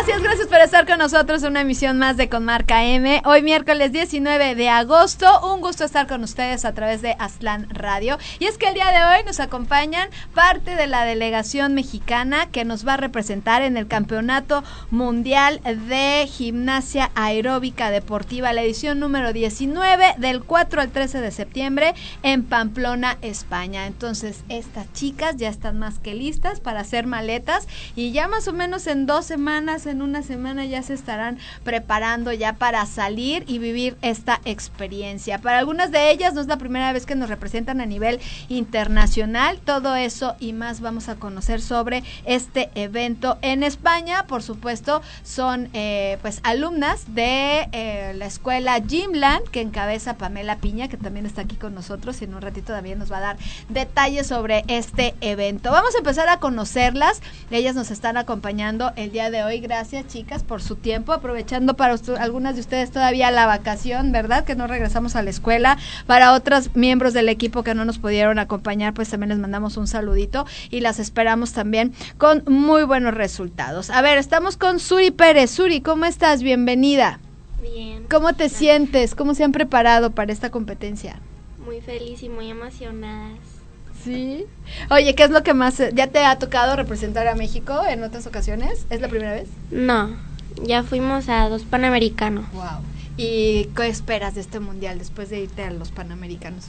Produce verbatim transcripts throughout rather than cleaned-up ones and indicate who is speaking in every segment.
Speaker 1: Gracias, gracias por estar con nosotros en una emisión más de Con Marca M. Hoy miércoles diecinueve de agosto, un gusto estar con ustedes a través de Aztlán Radio. Y es que el día de hoy nos acompañan parte de la delegación mexicana que nos va a representar en el Campeonato Mundial de Gimnasia Aeróbica Deportiva, la edición número diecinueve, del cuatro al trece de septiembre en Pamplona, España. Entonces, estas chicas ya están más que listas para hacer maletas y ya más o menos en dos semanas, en una semana ya se estarán preparando ya para salir y vivir esta experiencia. Para algunas de ellas no es la primera vez que nos representan a nivel internacional. Todo eso y más vamos a conocer sobre este evento en España. Por supuesto, son eh, pues alumnas de eh, la escuela Gymland, que encabeza Pamela Piña, que también está aquí con nosotros y en un ratito también nos va a dar detalles sobre este evento. Vamos a empezar a conocerlas. Ellas nos están acompañando el día de hoy. Gracias, chicas, por su tiempo, aprovechando para usted, algunas de ustedes todavía la vacación, ¿verdad? Que no regresamos a la escuela. Para otros miembros del equipo que no nos pudieron acompañar, pues también les mandamos un saludito y las esperamos también con muy buenos resultados. A ver, estamos con Suri Pérez. Suri, ¿cómo estás? Bienvenida.
Speaker 2: Bien.
Speaker 1: ¿Cómo te gracias. sientes? ¿Cómo se han preparado para esta competencia?
Speaker 2: Muy feliz y muy emocionadas.
Speaker 1: Sí. Oye, ¿qué es lo que más, ya te ha tocado representar a México en otras ocasiones? ¿Es la primera vez?
Speaker 2: No, ya fuimos a dos Panamericanos.
Speaker 1: Wow. ¿Y qué esperas de este mundial después de irte a los Panamericanos?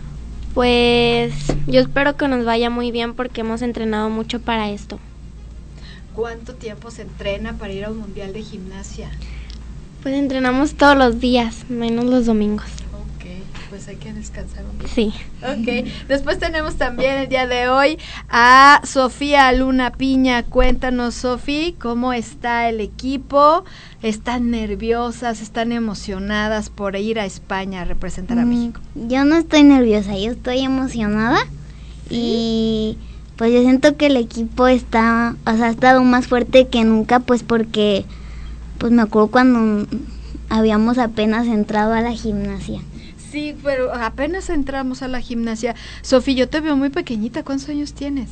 Speaker 2: Pues yo espero que nos vaya muy bien porque hemos entrenado mucho para esto.
Speaker 1: ¿Cuánto tiempo se entrena para ir a un mundial de gimnasia?
Speaker 2: Pues entrenamos todos los días, menos los domingos.
Speaker 1: Pues hay que descansar un poco.
Speaker 2: Sí.
Speaker 1: Ok, después tenemos también el día de hoy a Sofía Luna Piña. Cuéntanos, Sofía, ¿cómo está el equipo? ¿Están nerviosas, están emocionadas por ir a España a representar a mm, México?
Speaker 3: Yo no estoy nerviosa, yo estoy emocionada. ¿Sí? Y pues yo siento que el equipo está, o sea, ha estado más fuerte que nunca, pues porque, pues me acuerdo cuando habíamos apenas entrado a la gimnasia.
Speaker 1: Sí, pero apenas entramos a la gimnasia. Sofía, yo te veo muy pequeñita. ¿Cuántos años tienes?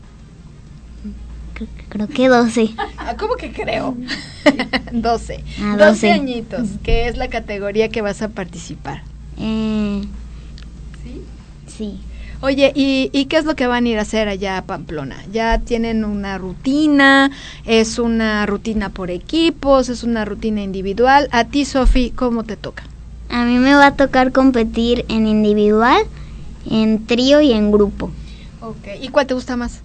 Speaker 3: Creo, creo que doce.
Speaker 1: ¿Cómo que creo? doce.
Speaker 3: Ah,
Speaker 1: doce.
Speaker 3: doce
Speaker 1: añitos. ¿Qué es la categoría que vas a participar?
Speaker 3: Eh,
Speaker 1: ¿Sí?
Speaker 3: Sí.
Speaker 1: Oye, ¿y, ¿y qué es lo que van a ir a hacer allá a Pamplona? ¿Ya tienen una rutina? ¿Es una rutina por equipos? ¿Es una rutina individual? A ti, Sofía, ¿cómo te toca?
Speaker 3: A mí me va a tocar competir en individual, en trío y en grupo.
Speaker 1: Okay. ¿Y cuál te gusta más?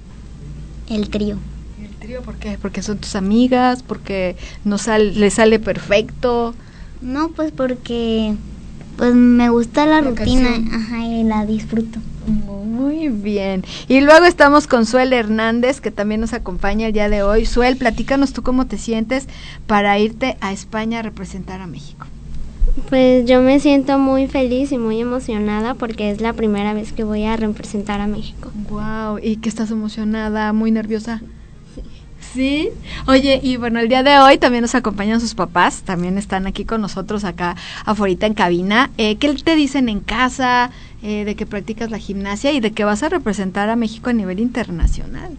Speaker 3: El trío.
Speaker 1: ¿El trío por qué? ¿Porque son tus amigas? ¿Porque no sal, le sale perfecto?
Speaker 3: No, pues porque pues me gusta la, la rutina, canción. Ajá, y la disfruto.
Speaker 1: Muy bien. Y luego estamos con Suel Hernández, que también nos acompaña el día de hoy. Suel, platícanos tú cómo te sientes para irte a España a representar a México.
Speaker 2: Pues yo me siento muy feliz y muy emocionada porque es la primera vez que voy a representar a México.
Speaker 1: Wow, ¿y qué estás emocionada, muy nerviosa? Sí. ¿Sí? Oye, y bueno, el día de hoy también nos acompañan sus papás, también están aquí con nosotros acá afuera en cabina. Eh, ¿Qué te dicen en casa eh, de que practicas la gimnasia y de que vas a representar a México a nivel internacional?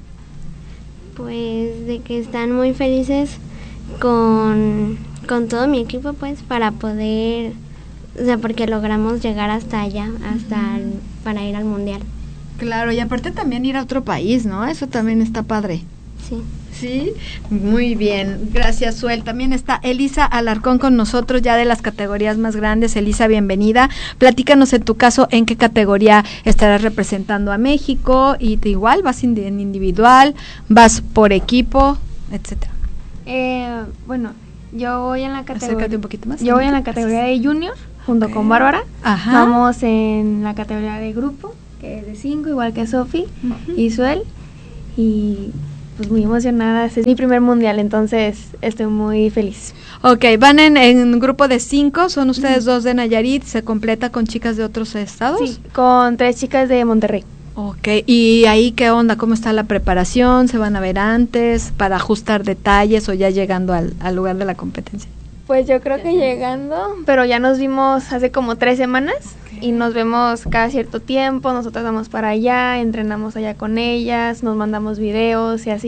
Speaker 2: Pues de que están muy felices con... con todo mi equipo, pues, para poder, o sea, porque logramos llegar hasta allá, hasta uh-huh. el, para ir al mundial.
Speaker 1: Claro, y aparte también ir a otro país, ¿no? Eso también está padre.
Speaker 2: Sí.
Speaker 1: ¿Sí? Muy bien, gracias, Suel. También está Elisa Alarcón con nosotros, ya de las categorías más grandes. Elisa, bienvenida. Platícanos en tu caso, ¿en qué categoría estarás representando a México? Y te igual, ¿vas en individual, vas por equipo, etcétera?
Speaker 4: Eh, bueno, yo voy en la categoría.
Speaker 1: Acércate un poquito más.
Speaker 4: Yo voy en la categoría de junior junto okay. con Bárbara.
Speaker 1: Ajá.
Speaker 4: Vamos en la categoría de grupo, que es de cinco, igual que Sofi uh-huh. y Suel. Y pues muy emocionada. Es mi primer mundial, entonces estoy muy feliz.
Speaker 1: Ok, van en, en un grupo de cinco. Son ustedes uh-huh. dos de Nayarit. ¿Se completa con chicas de otros estados?
Speaker 4: Sí, con tres chicas de Monterrey.
Speaker 1: Ok, ¿y ahí qué onda? ¿Cómo está la preparación? ¿Se van a ver antes para ajustar detalles o ya llegando al, al lugar de la competencia?
Speaker 4: Pues yo creo que llegando, pero ya nos vimos hace como tres semanas okay. y nos vemos cada cierto tiempo, nosotros vamos para allá, entrenamos allá con ellas, nos mandamos videos y así.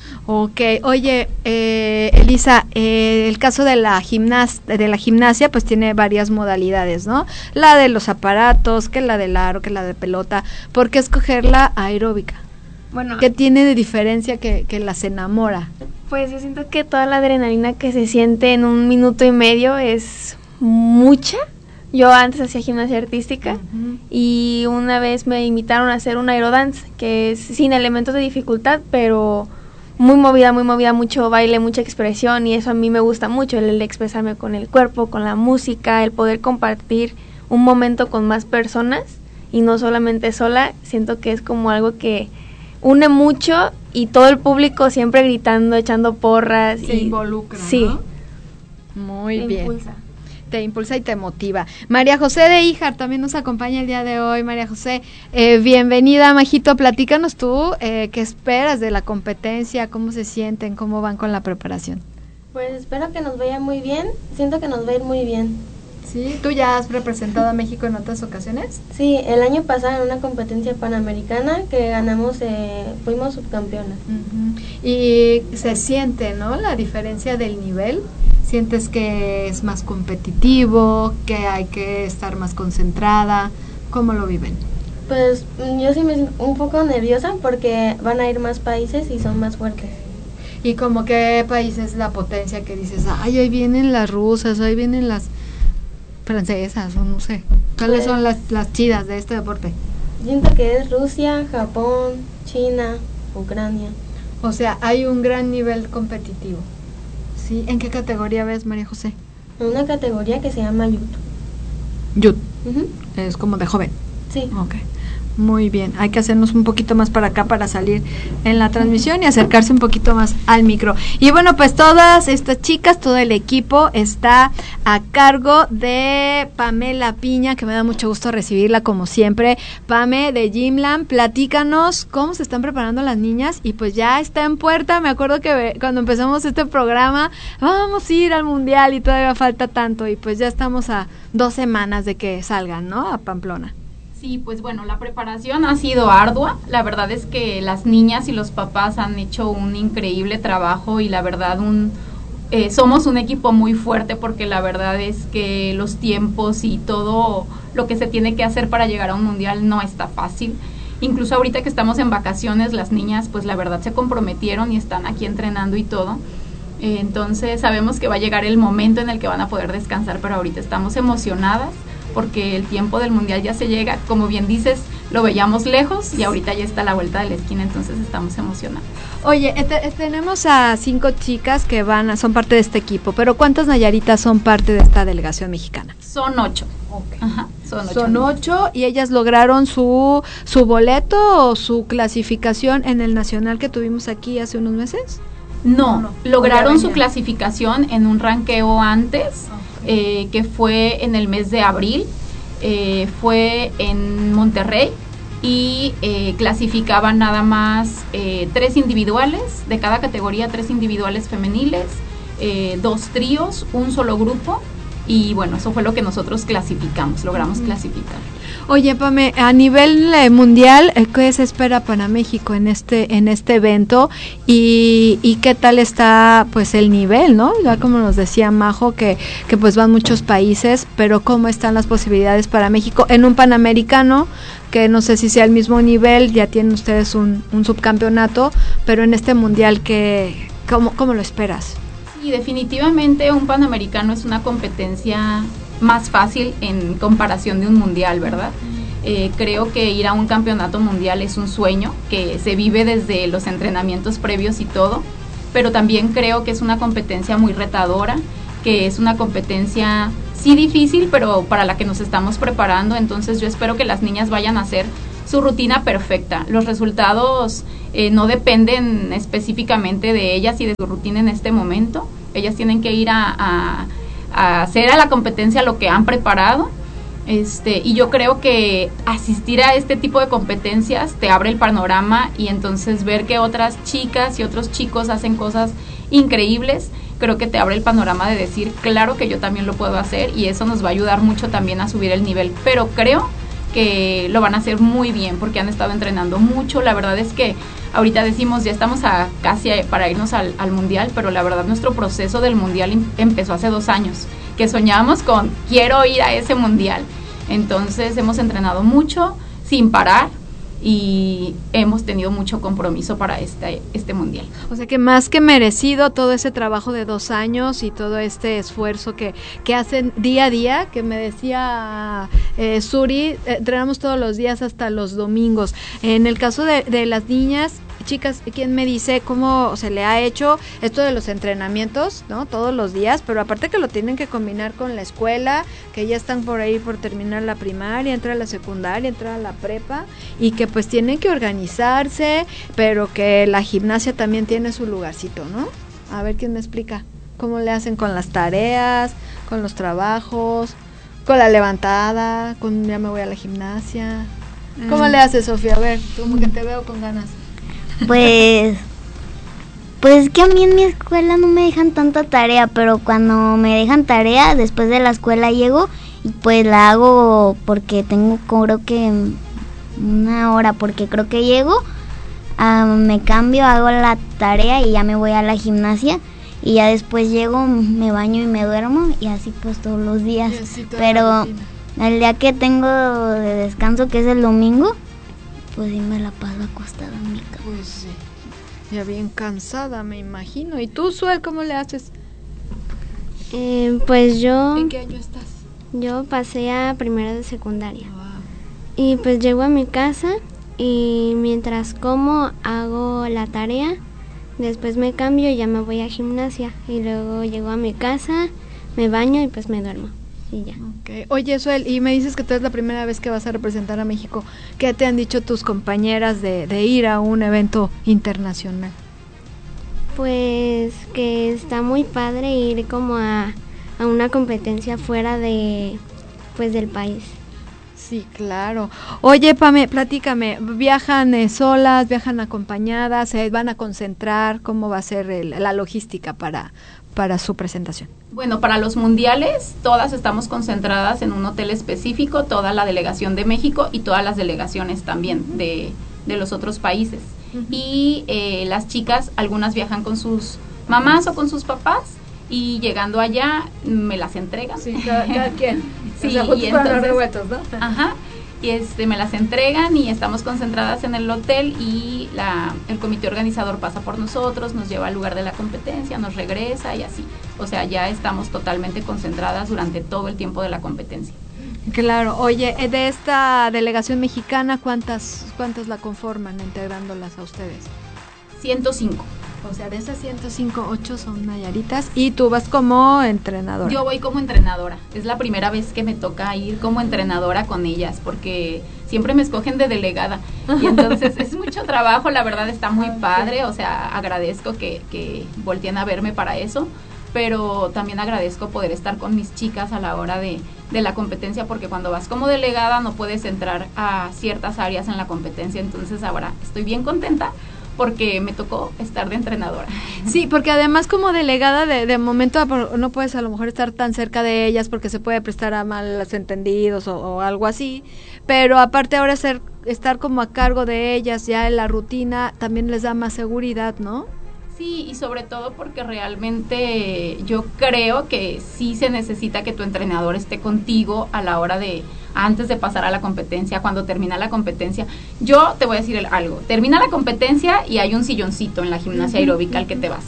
Speaker 1: Ok, oye, eh, Elisa, eh, el caso de la gimnas de la gimnasia, pues tiene varias modalidades, ¿no? La de los aparatos, que la del aro, que la de pelota. ¿Por qué escoger la aeróbica?
Speaker 4: Bueno,
Speaker 1: ¿Qué tiene de diferencia que, que las enamora?
Speaker 4: pues yo siento que toda la adrenalina que se siente en un minuto y medio es mucha. Yo antes hacía gimnasia artística uh-huh. y una vez me invitaron a hacer un aerodance, que es sin elementos de dificultad, pero muy movida, muy movida, mucho baile, mucha expresión, y eso a mí me gusta mucho, el, el expresarme con el cuerpo, con la música, el poder compartir un momento con más personas y no solamente sola. Siento que es como algo que une mucho y todo el público siempre gritando, echando porras.
Speaker 1: Se
Speaker 4: y
Speaker 1: involucra,
Speaker 4: sí.
Speaker 1: ¿no? Muy
Speaker 4: Te
Speaker 1: bien.
Speaker 4: Impulsa.
Speaker 1: Te impulsa y te motiva. María José de Híjar también nos acompaña el día de hoy. María José, eh, bienvenida, Majito. Platícanos tú, eh, ¿qué esperas de la competencia? ¿Cómo se sienten? ¿Cómo van con la preparación?
Speaker 5: Pues espero que nos vaya muy bien. Siento que nos va a ir muy bien.
Speaker 1: ¿Sí? ¿Tú ya has representado a México en otras ocasiones?
Speaker 5: Sí, el año pasado en una competencia panamericana que ganamos, eh, fuimos subcampeonas.
Speaker 1: Uh-huh. Y se siente, ¿no?, la diferencia del nivel. ¿Sientes que es más competitivo, que hay que estar más concentrada? ¿Cómo lo viven?
Speaker 5: Pues yo sí me siento un poco nerviosa porque van a ir más países y son más fuertes.
Speaker 1: ¿Y como qué país es la potencia que dices, ay, ahí vienen las rusas, ahí vienen las francesas, o no sé? ¿Cuáles pues, son las, las chidas de este deporte?
Speaker 5: Siento que es Rusia, Japón, China, Ucrania.
Speaker 1: O sea, hay un gran nivel competitivo. Sí, ¿en qué categoría ves, María José?
Speaker 5: En una categoría que se llama Youth.
Speaker 1: Youth.
Speaker 5: Uh-huh.
Speaker 1: Es como de joven.
Speaker 5: Sí.
Speaker 1: Okay. Muy bien, hay que hacernos un poquito más para acá para salir en la transmisión y acercarse un poquito más al micro. Y bueno, pues todas estas chicas, todo el equipo está a cargo de Pamela Piña, que me da mucho gusto recibirla como siempre. Pame de Gymland, platícanos cómo se están preparando las niñas y pues ya está en puerta. Me acuerdo que cuando empezamos este programa, vamos a ir al mundial y todavía falta tanto y pues ya estamos a dos semanas de que salgan, ¿no?, a Pamplona.
Speaker 6: Sí, pues bueno, la preparación ha sido ardua. La verdad es que las niñas y los papás han hecho un increíble trabajo y la verdad un eh, somos un equipo muy fuerte porque la verdad es que los tiempos y todo lo que se tiene que hacer para llegar a un mundial no está fácil. Incluso ahorita que estamos en vacaciones, las niñas pues la verdad se comprometieron y están aquí entrenando y todo. Eh, entonces sabemos que va a llegar el momento en el que van a poder descansar, pero ahorita estamos emocionadas porque el tiempo del mundial ya se llega, como bien dices, lo veíamos lejos y ahorita ya está a la vuelta de la esquina, entonces estamos emocionados.
Speaker 1: Oye, te, tenemos a cinco chicas que van a, son parte de este equipo, pero ¿cuántas nayaritas son parte de esta delegación mexicana?
Speaker 6: Son ocho.
Speaker 1: Okay.
Speaker 6: Ajá, son ocho.
Speaker 1: Son ocho y ellas lograron su, su boleto o su clasificación en el nacional que tuvimos aquí hace unos meses.
Speaker 6: No, no, lograron su clasificación en un ranqueo antes, okay. eh, que fue en el mes de abril, eh, fue en Monterrey y eh, clasificaban nada más eh, tres individuales, de cada categoría tres individuales femeniles, eh, dos tríos, un solo grupo y bueno, eso fue lo que nosotros clasificamos, logramos uh-huh. clasificar.
Speaker 1: Oye, Pame, a nivel eh, mundial, eh, ¿qué se espera para México en este en este evento? Y, y qué tal está pues el nivel, ¿no? Ya como nos decía Majo, que, que pues van muchos países, pero ¿cómo están las posibilidades para México en un Panamericano? Que no sé si sea el mismo nivel, ya tienen ustedes un, un subcampeonato, pero en este mundial, ¿qué, cómo, ¿cómo lo esperas?
Speaker 6: Sí, definitivamente un Panamericano es una competencia más fácil en comparación de un mundial, ¿verdad? Eh, creo que ir a un campeonato mundial es un sueño que se vive desde los entrenamientos previos y todo, pero también creo que es una competencia muy retadora, que es una competencia sí difícil, pero para la que nos estamos preparando, entonces yo espero que las niñas vayan a hacer su rutina perfecta. Los resultados eh, no dependen específicamente de ellas y de su rutina en este momento, ellas tienen que ir a... a a hacer a la competencia lo que han preparado, este, y yo creo que asistir a este tipo de competencias te abre el panorama y entonces ver que otras chicas y otros chicos hacen cosas increíbles, creo que te abre el panorama de decir, claro que yo también lo puedo hacer y eso nos va a ayudar mucho también a subir el nivel, pero creo que lo van a hacer muy bien porque han estado entrenando mucho. La verdad es que ahorita decimos ya estamos a casi a, para irnos al, al mundial, pero la verdad nuestro proceso del mundial em, empezó hace dos años, que soñábamos con quiero ir a ese mundial. Entonces hemos entrenado mucho sin parar y hemos tenido mucho compromiso para este, este mundial.
Speaker 1: O sea que más que merecido todo ese trabajo de dos años y todo este esfuerzo que, que hacen día a día, que me decía eh, Suri, eh, entrenamos todos los días hasta los domingos. En el caso de, de las niñas, chicas, ¿quién me dice cómo se le ha hecho esto de los entrenamientos, ¿no? Todos los días, pero aparte que lo tienen que combinar con la escuela, que ya están por ahí por terminar la primaria, entrar a la secundaria, entrar a la prepa, y que pues tienen que organizarse, pero que la gimnasia también tiene su lugarcito, ¿no? A ver, ¿quién me explica cómo le hacen con las tareas, con los trabajos, con la levantada, con ya me voy a la gimnasia? ¿Cómo mm. le haces, Sofía? A ver, como que te veo con ganas.
Speaker 3: Pues, pues que a mí en mi escuela no me dejan tanta tarea, pero cuando me dejan tarea, después de la escuela llego y pues la hago porque tengo creo que una hora, porque creo que llego, uh, me cambio, hago la tarea y ya me voy a la gimnasia y ya después llego, me baño y me duermo y así pues todos los días, pero el día que tengo de descanso, que es el domingo, pues sí me la paso acostada en mi cama.
Speaker 1: Pues sí, ya bien cansada me imagino. ¿Y tú, Suel, cómo le haces?
Speaker 2: Eh, pues yo...
Speaker 1: ¿En qué año estás?
Speaker 2: Yo pasé a primero de secundaria.
Speaker 1: Wow.
Speaker 2: Y pues llego a mi casa y mientras como hago la tarea, después me cambio y ya me voy a gimnasia. Y luego llego a mi casa, me baño y pues me duermo. Y ya.
Speaker 1: Okay. Oye, Suel, y me dices que tú es la primera vez que vas a representar a México. ¿Qué te han dicho tus compañeras de, de ir a un evento internacional?
Speaker 2: Pues que está muy padre ir como a, a una competencia fuera de, pues, del país.
Speaker 1: Sí, claro. Oye, Pame, platícame, ¿viajan eh, solas, viajan acompañadas, se van a concentrar? ¿Cómo va a ser el, la logística para, para su presentación?
Speaker 6: Bueno, para los mundiales todas estamos concentradas en un hotel específico, toda la delegación de México y todas las delegaciones también de, de los otros países. Uh-huh. Y eh, las chicas, algunas viajan con sus mamás o con sus papás y llegando allá me las entregan.
Speaker 1: Sí, cada, cada quien.
Speaker 6: Sí,
Speaker 1: o sea, y entonces, revueltos, ¿no?
Speaker 6: Ajá. Y este me las entregan y estamos concentradas en el hotel y la el comité organizador pasa por nosotros, nos lleva al lugar de la competencia, nos regresa y así. O sea, ya estamos totalmente concentradas durante todo el tiempo de la competencia.
Speaker 1: Claro. Oye, de esta delegación mexicana, ¿cuántas cuántas la conforman integrándolas a ustedes?
Speaker 6: ciento cinco.
Speaker 1: O sea, de esas ciento cinco, ocho son nayaritas y tú vas como entrenadora.
Speaker 6: Yo voy como entrenadora. Es la primera vez que me toca ir como entrenadora con ellas porque siempre me escogen de delegada. Y entonces es mucho trabajo, la verdad está muy padre. O sea, agradezco que, que volteen a verme para eso. Pero también agradezco poder estar con mis chicas a la hora de, de la competencia porque cuando vas como delegada no puedes entrar a ciertas áreas en la competencia. Entonces ahora estoy bien contenta porque me tocó estar de entrenadora.
Speaker 1: Sí, porque además como delegada de, de momento no puedes a lo mejor estar tan cerca de ellas porque se puede prestar a malos entendidos o, o algo así, pero aparte ahora ser, estar como a cargo de ellas ya en la rutina también les da más seguridad, ¿no?
Speaker 6: Sí, y sobre todo porque realmente yo creo que sí se necesita que tu entrenador esté contigo a la hora de, antes de pasar a la competencia, cuando termina la competencia. Yo te voy a decir algo, termina la competencia y hay un silloncito en la gimnasia aeróbica al que te vas.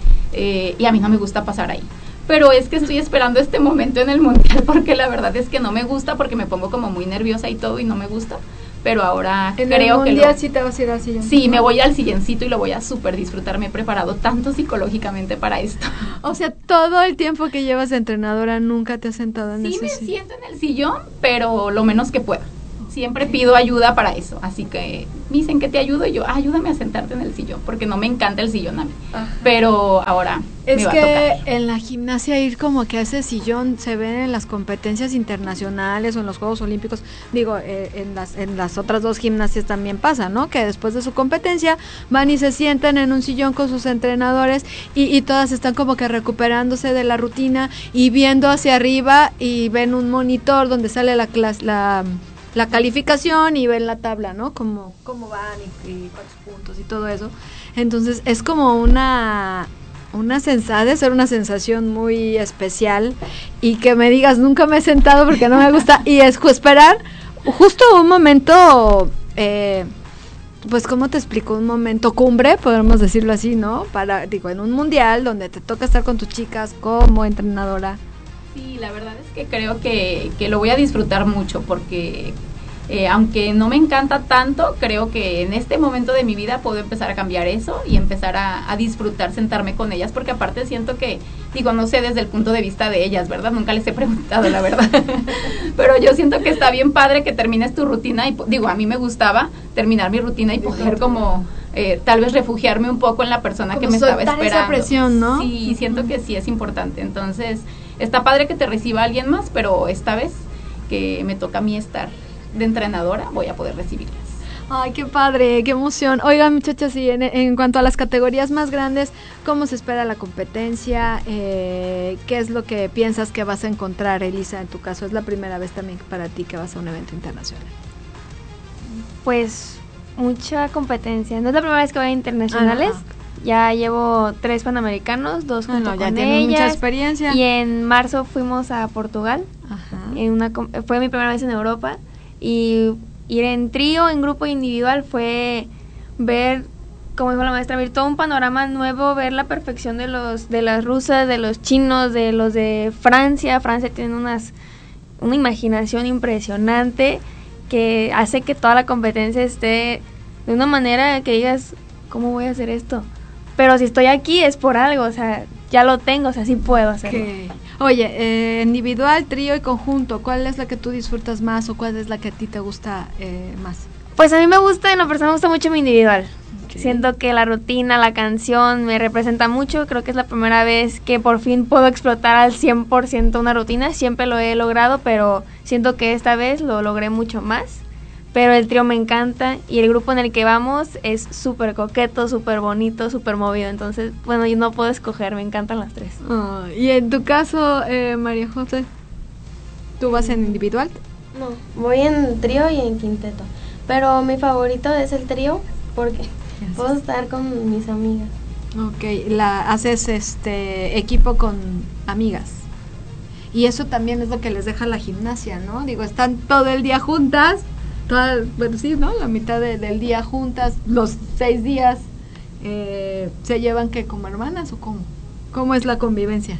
Speaker 6: Eh, y a mí no me gusta pasar ahí. Pero es que estoy esperando este momento en el mundial porque la verdad es que no me gusta porque me pongo como muy nerviosa y todo y no me gusta. Pero ahora
Speaker 1: en
Speaker 6: creo
Speaker 1: el
Speaker 6: que
Speaker 1: lo, sí te vas a ir al sillón.
Speaker 6: Sí, me voy al silloncito y lo voy a súper disfrutar. Me he preparado tanto psicológicamente para esto.
Speaker 1: O sea, todo el tiempo que llevas de entrenadora nunca te has sentado en
Speaker 6: sí
Speaker 1: ese
Speaker 6: me
Speaker 1: sillón.
Speaker 6: Siento en el sillón, pero lo menos que pueda. Siempre pido ayuda para eso, así que me dicen que te ayudo y yo, ah, ayúdame a sentarte en el sillón, porque no me encanta el sillón a mí. Ajá. Pero ahora
Speaker 1: es
Speaker 6: me va
Speaker 1: que
Speaker 6: a tocar.
Speaker 1: En la gimnasia ir como que a ese sillón se ven en las competencias internacionales o en los Juegos Olímpicos, digo, eh, en las en las otras dos gimnasias también pasa, ¿no? Que después de su competencia van y se sientan en un sillón con sus entrenadores y, y todas están como que recuperándose de la rutina y viendo hacia arriba y ven un monitor donde sale la clase, la la calificación y ven la tabla, ¿no? Cómo, cómo van y, y cuántos puntos y todo eso. Entonces es como una, una sensación, de ser una sensación muy especial y que me digas, nunca me he sentado porque no me gusta y es esperar justo un momento, eh, pues cómo te explico, un momento cumbre, podemos decirlo así, ¿no? Para, digo, en un mundial donde te toca estar con tus chicas como entrenadora.
Speaker 6: Sí, la verdad es que creo que, que lo voy a disfrutar mucho porque eh, aunque no me encanta tanto, creo que en este momento de mi vida puedo empezar a cambiar eso y empezar a, a disfrutar sentarme con ellas, porque aparte siento que, digo, no sé desde el punto de vista de ellas, ¿verdad? Nunca les he preguntado, la verdad. Pero yo siento que está bien padre que termines tu rutina y, digo, a mí me gustaba terminar mi rutina y poder como... Eh, tal vez refugiarme un poco en la persona como que me estaba esperando.
Speaker 1: Esa presión, ¿no?
Speaker 6: Sí, siento que sí es importante. Entonces, está padre que te reciba alguien más, pero esta vez que me toca a mí estar de entrenadora, voy a poder recibirlas.
Speaker 1: Ay, qué padre, qué emoción. Oigan, muchachas, y en, en cuanto a las categorías más grandes, ¿cómo se espera la competencia? Eh, ¿Qué es lo que piensas que vas a encontrar, Elisa? En tu caso, ¿es la primera vez también para ti que vas a un evento internacional?
Speaker 4: Pues mucha competencia. No es la primera vez que voy a internacionales.
Speaker 1: Ajá.
Speaker 4: Ya llevo tres panamericanos, dos junto
Speaker 1: bueno, ya
Speaker 4: con
Speaker 1: tienes
Speaker 4: ellas.
Speaker 1: mucha experiencia.
Speaker 4: Y en marzo fuimos a Portugal.
Speaker 1: Ajá.
Speaker 4: En una, fue mi primera vez en Europa. Y ir en trío, en grupo individual fue ver, como dijo la maestra, ver todo un panorama nuevo, ver la perfección de los de las rusas, de los chinos, de los de Francia. Francia tiene unas una imaginación impresionante que hace que toda la competencia esté de una manera que digas, ¿cómo voy a hacer esto? Pero si estoy aquí es por algo, o sea, ya lo tengo, o sea, sí puedo hacerlo.
Speaker 1: Okay. Oye, eh, individual, trío y conjunto, ¿cuál es la que tú disfrutas más o cuál es la que a ti te gusta eh, más?
Speaker 4: Pues a mí me gusta, en lo personal me gusta mucho mi individual.
Speaker 1: Okay.
Speaker 4: Siento que la rutina, la canción me representa mucho, creo que es la primera vez que por fin puedo explotar al cien por ciento una rutina, siempre lo he logrado, pero siento que esta vez lo logré mucho más. Pero el trío me encanta y el grupo en el que vamos es súper coqueto, súper bonito, súper movido. Entonces, bueno, yo no puedo escoger, me encantan las tres.
Speaker 1: Oh, y en tu caso, eh, María José, ¿tú vas en individual?
Speaker 5: No, voy en trío y en quinteto. Pero mi favorito es el trío porque puedo estar con mis amigas.
Speaker 1: Ok, la, haces este equipo con amigas. Y eso también es lo que les deja la gimnasia, ¿no? Digo, están todo el día juntas. Toda, bueno, sí, ¿no? La mitad de, del día juntas, los seis días, eh, ¿se llevan qué, como hermanas o cómo? ¿Cómo es la convivencia?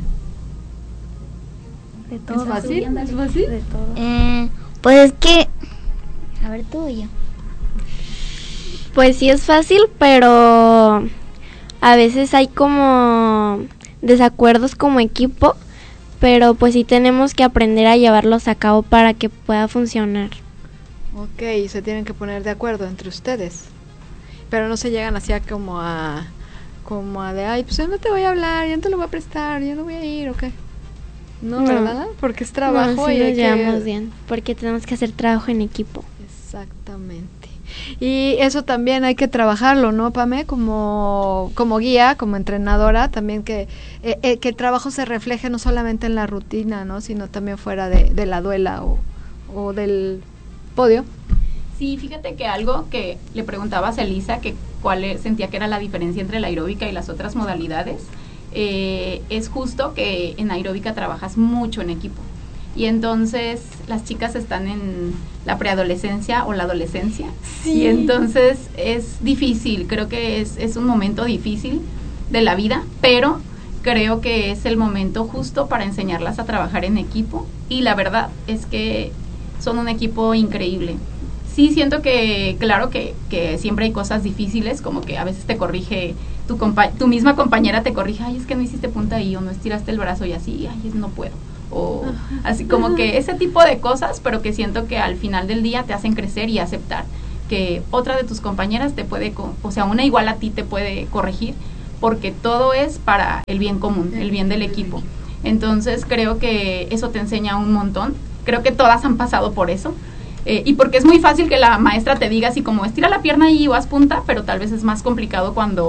Speaker 4: De todo.
Speaker 1: ¿Es fácil? ¿Es fácil?
Speaker 4: De todo.
Speaker 3: Eh, pues es que... A ver, tú y yo.
Speaker 2: Pues sí es fácil, pero a veces hay como desacuerdos como equipo, pero pues sí tenemos que aprender a llevarlos a cabo para que pueda funcionar.
Speaker 1: Ok, se tienen que poner de acuerdo entre ustedes, pero no se llegan así a como a como a de, ay, pues yo no te voy a hablar, yo no te lo voy a prestar, yo no voy a ir, ¿o qué? No,
Speaker 2: No.
Speaker 1: ¿verdad? Porque es trabajo
Speaker 2: No, sí
Speaker 1: y
Speaker 2: nos
Speaker 1: hay
Speaker 2: llevamos
Speaker 1: que...
Speaker 2: bien, porque tenemos que hacer trabajo en equipo.
Speaker 1: Exactamente. Y eso también hay que trabajarlo, ¿no, Pame? Como, como guía, como entrenadora, también que, eh, eh, que el trabajo se refleje no solamente en la rutina, ¿no? Sino también fuera de, de la duela o, o del podio.
Speaker 6: Sí, fíjate que algo que le preguntabas a Elisa, que cuál es, sentía que era la diferencia entre la aeróbica y las otras modalidades, eh, es justo que en aeróbica trabajas mucho en equipo. Y entonces las chicas están en la preadolescencia o la adolescencia. Sí. Y entonces es difícil, creo que es, es un momento difícil de la vida, pero creo que es el momento justo para enseñarlas a trabajar en equipo. Y la verdad es que son un equipo increíble. Sí, siento que, claro que, que siempre hay cosas difíciles, como que a veces te corrige, tu, compa- tu misma compañera te corrige, ay, es que no hiciste punta ahí, o no estiraste el brazo y así, ay, no puedo. O así como que ese tipo de cosas, pero que siento que al final del día te hacen crecer y aceptar que otra de tus compañeras te puede, o sea, una igual a ti te puede corregir, porque todo es para el bien común, el bien del equipo. Entonces creo que eso te enseña un montón, creo que todas han pasado por eso, eh, y porque es muy fácil que la maestra te diga así como estira la pierna y o haz punta, pero tal vez es más complicado cuando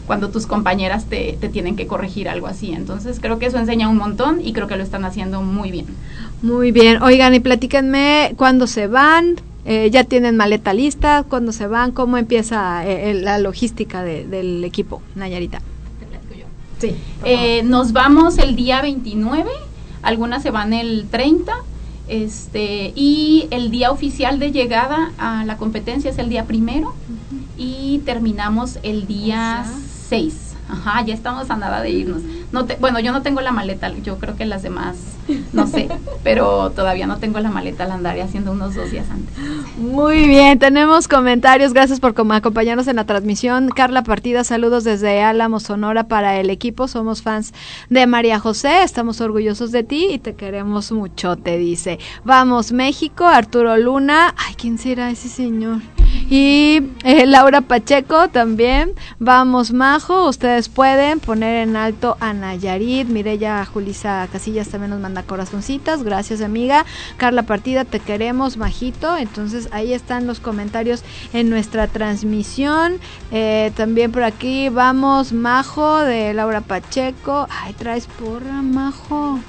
Speaker 6: cuando tus compañeras te, te tienen que corregir algo así. Entonces creo que eso enseña un montón y creo que lo están haciendo muy bien.
Speaker 1: Muy bien. Oigan, y platíquenme cuándo se van. Eh, ¿Ya tienen maleta lista? ¿Cuándo se van? ¿Cómo empieza eh, la logística de, del equipo, Nayarita?
Speaker 6: Te platico yo. Sí. Eh, nos vamos el día veintinueve, algunas se van el treinta, este, y el día oficial de llegada a la competencia es el día primero, uh-huh. y terminamos el día seis. Ajá, ya estamos a nada de irnos. No te, bueno, yo no tengo la maleta, yo creo que las demás, no sé, pero todavía no tengo la maleta, la andaré haciendo unos dos días antes.
Speaker 1: Muy bien, tenemos comentarios, gracias por acompañarnos en la transmisión. Carla Partida, saludos desde Álamo, Sonora para el equipo, somos fans de María José, estamos orgullosos de ti y te queremos mucho, te dice. Vamos, México, Arturo Luna, ay, ¿quién será ese señor? Y eh, Laura Pacheco también, vamos Majo, ustedes pueden poner en alto a Nayarit. Mireya Julisa Casillas también nos manda corazoncitas, gracias amiga. Carla Partida, te queremos, Majito. Entonces ahí están los comentarios en nuestra transmisión. Eh, también por aquí vamos Majo de Laura Pacheco, ay, traes porra, Majo.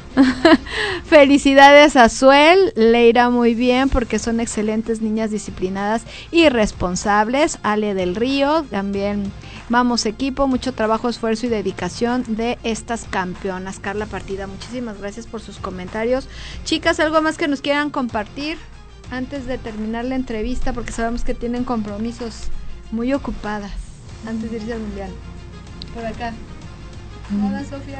Speaker 1: Felicidades a Suel, le irá muy bien porque son excelentes niñas disciplinadas y responsables. Ale del Río, también vamos equipo, mucho trabajo, esfuerzo y dedicación de estas campeonas. Carla Partida, muchísimas gracias por sus comentarios. Chicas, ¿algo más que nos quieran compartir antes de terminar la entrevista? Porque sabemos que tienen compromisos muy ocupadas antes de irse al mundial. Por acá. Hola, Sofía.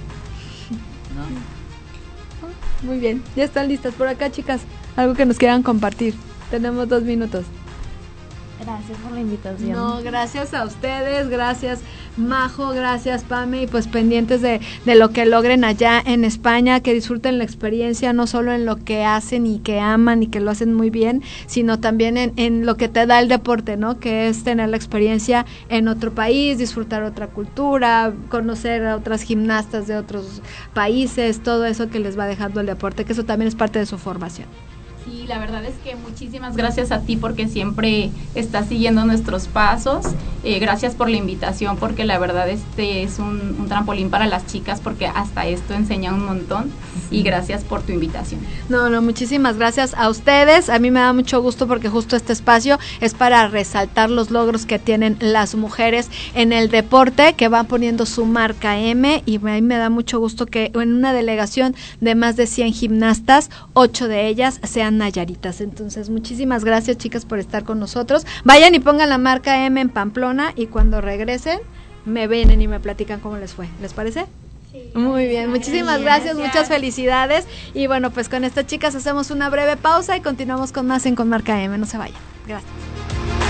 Speaker 1: No. Muy bien, ya están listas por acá, chicas. Algo que nos quieran compartir. Tenemos dos minutos.
Speaker 4: Gracias por la invitación.
Speaker 1: No, gracias a ustedes, gracias Majo, gracias Pame, y pues pendientes de, de lo que logren allá en España, que disfruten la experiencia, no solo en lo que hacen y que aman y que lo hacen muy bien, sino también en, en lo que te da el deporte, ¿no? Que es tener la experiencia en otro país, disfrutar otra cultura, conocer a otras gimnastas de otros países, todo eso que les va dejando el deporte, que eso también es parte de su formación.
Speaker 6: Sí, la verdad es que muchísimas gracias a ti porque siempre estás siguiendo nuestros pasos. Eh, gracias por la invitación porque la verdad este es un, un trampolín para las chicas porque hasta esto enseña un montón y gracias por tu invitación.
Speaker 1: No, no, muchísimas gracias a ustedes. A mí me da mucho gusto porque justo este espacio es para resaltar los logros que tienen las mujeres en el deporte, que van poniendo su marca M, y a mí me da mucho gusto que en una delegación de más de cien gimnastas, ocho de ellas sean nayaritas. Entonces, muchísimas gracias, chicas, por estar con nosotros. Vayan y pongan la marca M en Pamplona y cuando regresen me vienen y me platican cómo les fue. ¿Les parece? Sí. Muy bien, muchísimas gracias, gracias, muchas felicidades. Y bueno, pues con estas chicas hacemos una breve pausa y continuamos con más en Con Marca M. No se vayan. Gracias.